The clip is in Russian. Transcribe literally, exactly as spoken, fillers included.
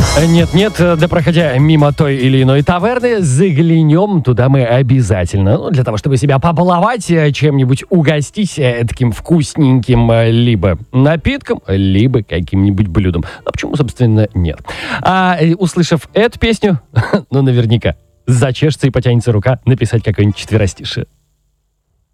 Нет-нет, да проходя мимо той или иной таверны, заглянем туда мы обязательно. Ну, для того, чтобы себя побаловать, чем-нибудь угостить таким вкусненьким либо напитком, либо каким-нибудь блюдом. А почему, собственно, нет? А услышав эту песню, ну, наверняка зачешется и потянется рука написать какое-нибудь четверостишее.